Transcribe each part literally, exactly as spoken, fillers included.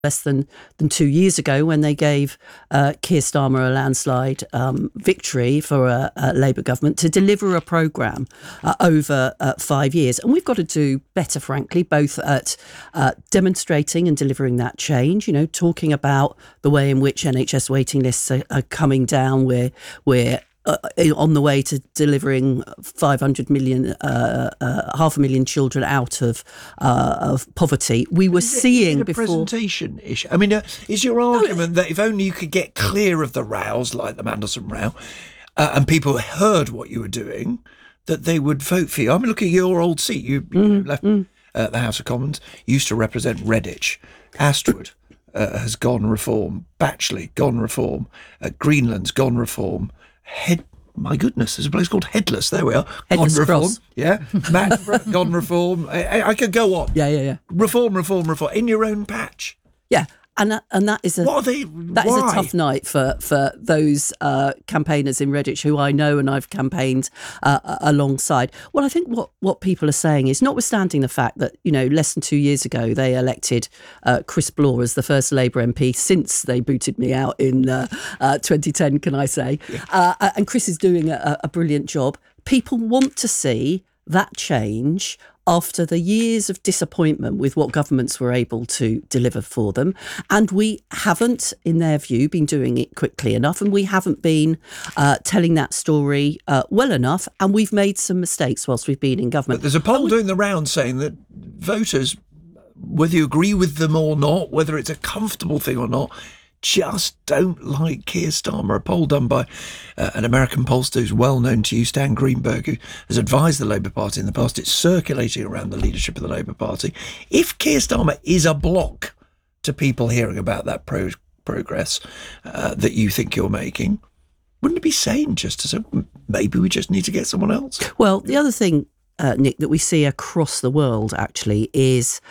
less than, than two years ago when they gave uh, Keir Starmer a landslide um, victory for a, a Labour government to deliver a programme uh, over uh, five years. And we've got to do better, frankly, both at uh, demonstrating and delivering that change, you know, talking about the way in which N H S waiting lists are, are coming down. We're, we're Uh, on the way to delivering five hundred million, uh, uh, half a million children out of uh, of poverty. We were is it, seeing is it a before presentation issue. I mean, uh, is your argument no, that if only you could get clear of the rows like the Mandelson row, uh, and people heard what you were doing, that they would vote for you? I mean, look at your old seat. You, you mm, left mm. uh, the House of Commons. You used to represent Redditch, Astwood. Uh, has gone reform. Batchley, gone reform. Uh, Greenland's gone reform. Head, my goodness, there's a place called Headless. There we are. Headless gone reform. Cross. Yeah. Matt, gone reform. I, I could go on. Yeah, yeah, yeah. Reform, reform, reform. In your own patch. Yeah. And that, and that is a what are they, that why? is a tough night for for those uh, campaigners in Redditch who I know and I've campaigned uh, alongside. Well, I think what, what people are saying is, notwithstanding the fact that, you know, less than two years ago they elected uh, Chris Bloor as the first Labour M P since they booted me out in uh, uh, twenty ten, can I say? Yeah. Uh, and Chris is doing a, a brilliant job. People want to see that change after the years of disappointment with what governments were able to deliver for them. And we haven't, in their view, been doing it quickly enough, and we haven't been uh, telling that story uh, well enough, and we've made some mistakes whilst we've been in government. But there's a poll doing the round saying that voters, whether you agree with them or not, whether it's a comfortable thing or not, just don't like Keir Starmer. A poll done by uh, an American pollster who's well known to you, Stan Greenberg, who has advised the Labour Party in the past. It's circulating around the leadership of the Labour Party. If Keir Starmer is a block to people hearing about that pro- progress uh, that you think you're making, wouldn't it be sane just to say, maybe we just need to get someone else? Well, the other thing, Uh, Nick, that we see across the world actually is,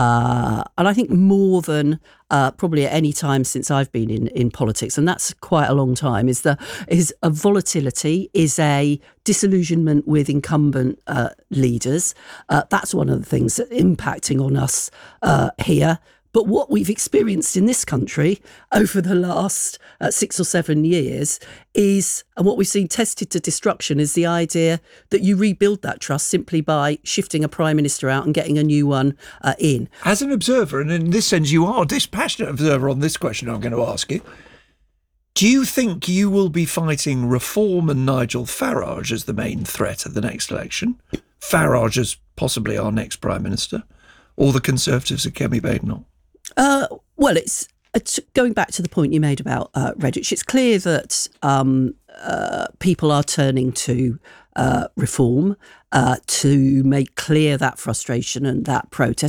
uh, and I think more than uh, probably at any time since I've been in, in politics, and that's quite a long time, is the is a volatility, is a disillusionment with incumbent uh, leaders. Uh, that's one of the things that's impacting on us uh, here. But what we've experienced in this country over the last uh, six or seven years is, and what we've seen tested to destruction, is the idea that you rebuild that trust simply by shifting a prime minister out and getting a new one uh, in. As an observer, and in this sense you are a dispassionate observer on this question I'm going to ask you, do you think you will be fighting Reform and Nigel Farage as the main threat at the next election? Farage as possibly our next prime minister? Or the Conservatives of Kemi Badenoch? Uh, well, it's, it's going back to the point you made about uh, Redditch. It's clear that um, uh, people are turning to uh, Reform uh, to make clear that frustration and that protest.